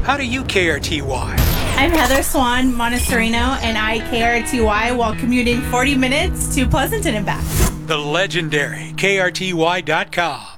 How do you KRTY? I'm Heather Swan Montessorino, and I KRTY while commuting 40 minutes to Pleasanton and back. The legendary KRTY.com.